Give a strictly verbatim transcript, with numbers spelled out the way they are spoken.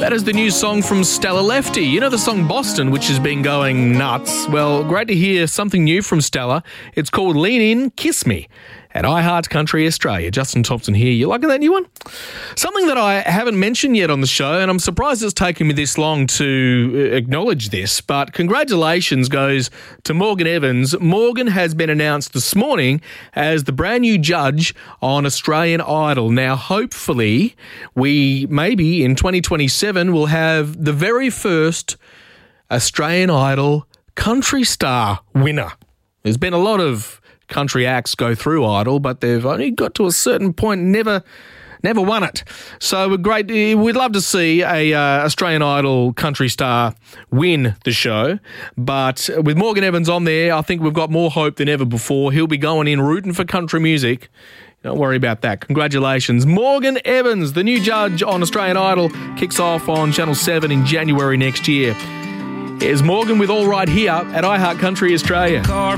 That is the new song from Stella Lefty. You know the song Boston, which has been going nuts? Well, great to hear something new from Stella. It's called Lean In, Kiss Me at iHeart Country Australia. Justin Thompson here. You liking that new one? Something that I haven't mentioned yet on the show, and I'm surprised it's taken me this long to acknowledge this, but congratulations goes to Morgan Evans. Morgan has been announced this morning as the brand new judge on Australian Idol. Now, hopefully, we maybe in twenty twenty-seven will have the very first Australian Idol country star winner. There's been a lot of country acts go through Idol, but they've only got to a certain point, never never won it. So we're great. We'd love to see a uh, Australian Idol country star win the show, but with Morgan Evans on there, I think we've got more hope than ever before. He'll be going in rooting for country music. Don't worry about that. Congratulations. Morgan Evans, the new judge on Australian Idol, kicks off on Channel seven in January next year. Here's Morgan with All Right here at iHeart Country Australia.